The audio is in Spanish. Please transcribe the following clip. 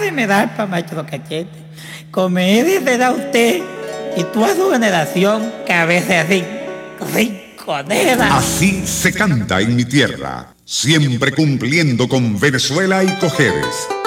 de me da pa' macho cachete. Comedia será usted y toda su generación que a veces así, rinconera. Así se canta en mi tierra, siempre cumpliendo con Venezuela y Cojedes.